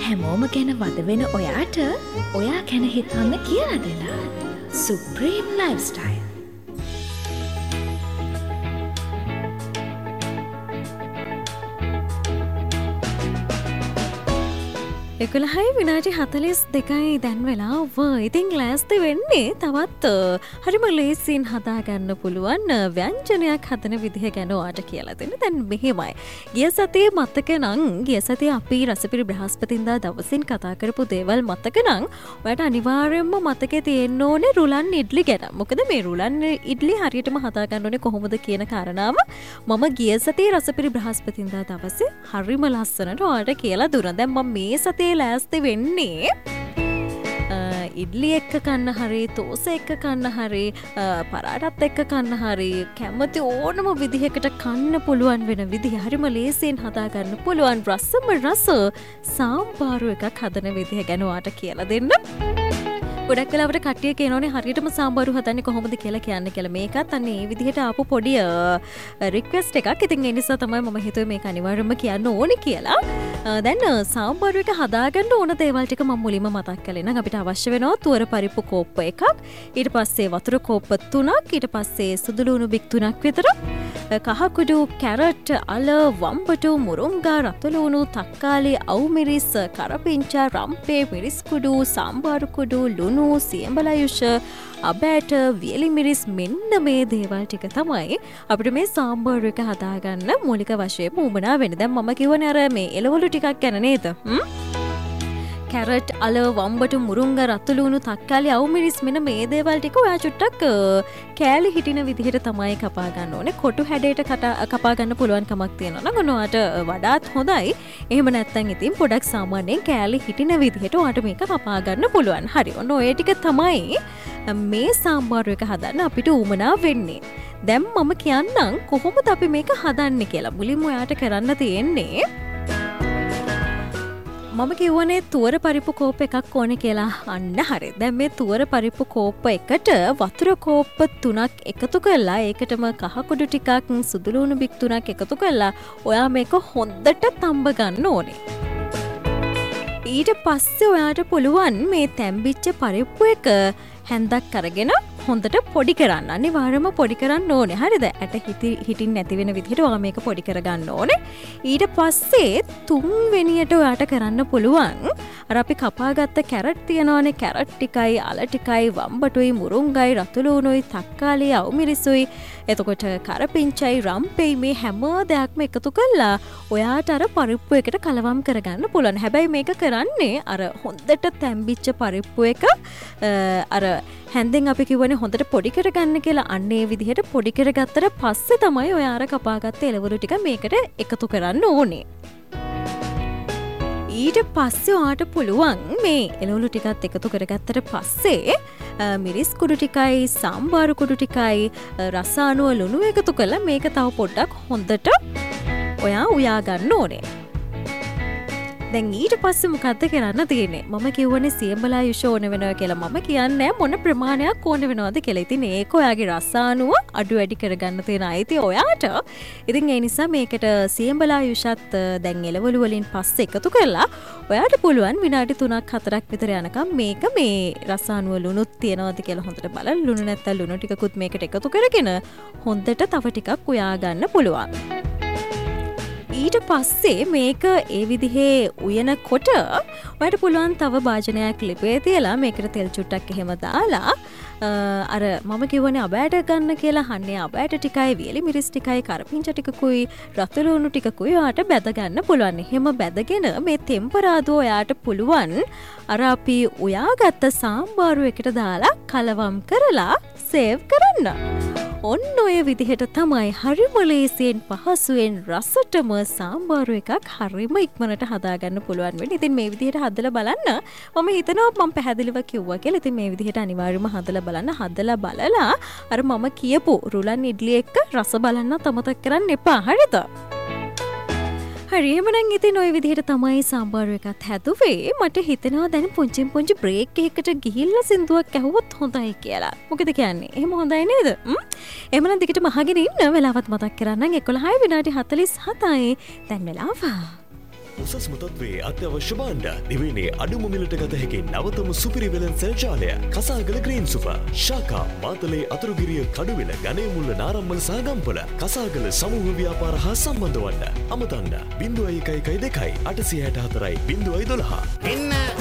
හැමෝම ගැන වද වෙන ඔයාට ඔයා ගැන හිතන්න කියලා දෙලා සුප්‍රීම් ලයිෆ්ස්ටයිල්. එකොළහයි විනාඩි 42යි දැන් වෙලා ඉතින් ලෑස්ති වෙන්නේ තවත් හරිම ලේසියෙන් හදාගන්න පුළුවන් ව්‍යංජනයක් හදන විදිහ ගැන ඔයාට කියලා දෙන්න. දැන් මෙහෙමයි. ගිය සතියේ මතක නම් ගිය සතියේ අපි රසපිරි බ්‍රහස්පතින්දා දවසින් කතා කරපු දේවල් මතක නම් ඔයාට අනිවාර්යයෙන්ම මතකේ තියෙන්න ඕනේ රුලන් ඉඩ්ලි ගැන. මොකද මේ රුලන් ඉඩ්ලි හරියටම හදාගන්න ඕනේ කොහොමද කියන කාරණාව මම ගිය සතියේ රසපිරි බ්‍රහස්පතින්දා දවසේ හරිම ලස්සනට ඔයාට කියලා දුන්නා. දැන් මම මේ සතියේ ලෑස්ති වෙන්නේ ඉඩ්ලි එක්ක කන්න හරි තෝස එක්ක කන්න හරි පරාටත් එක්ක කන්න හරි කැමති ඕනම විදිහකට කන්න පුළුවන් වෙන විදිහ හරිම ලේසියෙන් හදාගන්න පුළුවන් රසම රස සාම්පාරු එකක් හදන විදිහ ගැන ඔයාට කියලා දෙන්න. ගොඩක් වෙලාවට කට්ටිය කියනෝනේ හරියටම සාම්බාරු හදන්නේ කොහොමද කියලා කියන්න කියලා. මේකත් අන්න ඒ විදිහට ආපු පොඩි රික්වෙස්ට් එකක්. ඉතින් ඒ නිසා තමයි මම හිතුවේ මේක අනිවාර්යයෙන්ම කියන්න ඕනේ කියලා. දැන් සාම්බාරු එක හදාගන්න ඕන දේවල් ටික මම මුලින්ම මතක් කළේ නම් අපිට අවශ්‍ය වෙනවා තුවර පරිප්පු කෝප්ප එකක්. ඊට පස්සේ වතුර කෝප්ප 3ක්. ඊට පස්සේ සුදු ලුණු බික් 3ක් විතර. කහකුඩු, කැරට්, අල, වම්බටු, මුරුංගා, රතුලුණු, තක්කාලි, අවුමිරිස්, කරපිංචා, රම්පේ, මිරිස් කුඩු, සාම්බාරු කුඩු, ලුණු, සියඹලයුෂ, අබෑට, වියලි මිරිස් මෙන්න මේ දේවල් ටික තමයි අපිට මේ සාම්බාරු එක හදාගන්න මූලික වශයෙන් උවමනා වෙන්නේ. දැන් මම කියවනේ අර මේ එළවලු ටිකක් ගැන නේද? කැරට්, අල, වම්බටු, මුරුංගා, රතුලුණු, තක්කාලි, අවුමිරිස් මෙන්න මේ දේවල් ටික ඔයා චුට්ටක් කෑලි හිටින විදිහට තමයි කපා ගන්න ඕනේ. කොටු හැඩයට කපා ගන්න පුළුවන් කමක් තියෙනවා නම් ඔයාට වඩාත් හොඳයි. එහෙම නැත්නම් ඉතින් පොඩක් සාමාන්‍යයෙන් කෑලි හිටින විදිහට ඔයාට මේක කපා ගන්න පුළුවන්. හරි. ඔන්න ඔය ටික තමයි මේ සාම්බාරු එක හදන්න අපිට උවමනා වෙන්නේ. දැන් මම කියන්නම් කොහොමද අපි මේක හදන්නේ කියලා. මුලින්ම ඔයාට කරන්න තියෙන්නේ මම කිව්වනේ තුවර පරිප්පු කෝප්ප එකක් ඕනේ කියලා. අන්න හරි. දැන් මේ තුවර පරිප්පු කෝප්ප එකට වතුර කෝප්ප 3ක් එකතු කරලා ඒකටම කහ කුඩු ටිකක් සුදු ලුණු බික් 3ක් එකතු කරලා ඔයා මේක හොඳට තඹ ගන්න ඕනේ. ඊට පස්සේ ඔයාට පුළුවන් මේ තැම්බිච්ච පරිප්පු එක හැන්දක් අරගෙන හොඳට පොඩි කරන්න. අනිවාර්යයෙන්ම පොඩි කරන්න ඕනේ. හරිද? ඇට හිටින් නැති වෙන විදිහට ඔයා මේක පොඩි කරගන්න ඕනේ. ඊට පස්සේ තුන්වෙනියට ඔයාට කරන්න පුළුවන් අර අපි කපාගත්ත කැරට් තියනවානේ. කැරට් ටිකයි, අල ටිකයි, වම්බටුයි, මුරුංගයි, රතුලුණුයි, තක්කාලි, අවුමිරිසුයි, එතකොට කරපිංචයි, රම්පෙයි මේ හැම දෙයක්ම එකතු කරලා ඔයාට අර පරිප්පු එකට කලවම් කරගන්න පුළුවන්. හැබැයි මේක කරන්නේ අර හොඳට තැම්බිච්ච පරිප්පු එක අර හැන්දෙන් අපි කිව්වනේ හොඳට පොඩි කරගන්න කියලා. අන්න ඒ විදිහට පොඩි කරගත්තට පස්සේ තමයි ඔය අර කපාගත්ත එළවලු ටික මේකට එකතු කරන්න ඕනේ. ඊට පස්සේ ඔයාට පුළුවන් මේ එළවලු ටිකත් එකතු කරගත්තට පස්සේ මිරිස් කුඩු ටිකයි, සාම්බාරු කුඩු ටිකයි, රස අණුව ලුණු එකතු කරලා මේක තව පොඩ්ඩක් හොඳට ඔයා උයා ගන්න ඕනේ. දැන් ඊට පස්සේ මොකද්ද කරන්න තියෙන්නේ? මම කිව්වනේ සියඹලා යුෂ ඕන වෙනවා කියලා. මම කියන්නේ මොන ප්‍රමාණයක් ඕන වෙනවද කියලා. ඉතින් ඒක ඔයාගේ රසානුව අඩු වැඩි කරගන්න තියෙන අයිතිය ඔයාට. ඉතින් ඒ නිසා මේකට සියඹලා යුෂත් දැන් එළවලු වලින් පස්සේ එකතු කරලා ඔයාට පුළුවන් විනාඩි 3ක් 4ක් විතර යනකම් මේක මේ රසානුව ලුණුත් තියනවද කියලා හොඳට බලලා ලුණු නැත්තම් ලුණු ටිකකුත් මේකට එකතු කරගෙන හොඳට තව ටිකක් උයා ගන්න පුළුවන්. ඊට පස්සේ මේක ඒ විදිහේ උයනකොට ඔයාට පුළුවන් තව භාජනයක් ලිපේ තියලා මේකට තෙල් චුට්ටක් එහෙම දාලා අර මම කිව්වනේ අබෑට ගන්න කියලා. අන්නේ අබෑට ටිකයි, වියලි මිරිස් ටිකයි, කරපිංච ටිකකුයි, රතුලුණු ටිකකුයි ඔයාට බැද ගන්න පුළුවන්. එහෙම බැදගෙන මේ තෙම්පරාදුව ඔයාට පුළුවන් අර අපි උයාගත්ත සාම්බාරු එකට දාලා කලවම් කරලා සේව් කරන්න. ඔන්න ඔය විදිහට තමයි හරිම ලේසියෙන් පහසුවෙන් රසටම සාම්බාරු එකක් හරිම ඉක්මනට හදාගන්න පුළුවන් වෙන්නේ. ඉතින් මේ විදිහට හදලා බලන්න. මම හිතනවා මම පැහැදිලිව කිව්වා කියලා. ඉතින් මේ විදිහට අනිවාර්යයෙන්ම හදලා බලන්න. හදලා බලලා අර මම කියපු රුලන් ඉඩ්ලි එක්ක රස බලන්න අමතක කරන්න එපා. හරිද? හරි එහෙමනම් ඉතින් ওই විදිහට තමයි සාම්බාරු එකත් හැදුවේ. මට හිතෙනවා දැන් පුංචි බ්‍රේක් එකකට ගිහිල්ලා සින්දුවක් ඇහුවොත් හොඳයි කියලා. මොකද කියන්නේ? එහෙම හොඳයි නේද? එහෙමනම් දිගටම අහගෙන ඉන්න. වෙලාවත් මතක් කරන්නම් 11 විනාඩි 47යි දැන් වෙලාව. උසස්ම තත්ත්වයේ අත්‍යවශ්‍ය භාණ්ඩ දිවයිනේ අඩුම මිලට ගත හැකි නවතම සුපිරි වෙළඳ සෙල් ජාලය කසාගල ග්‍රීන් සුපර් ශාඛා මාතලේ අතුරුගිරිය කඩුවෙල ගණේමුල්ල නාරම්මල සහ ගම්පල කසාගල සමූහ ව්‍යාපාර හා සම්බන්ධ වන්න අමතන්න 0112 864 012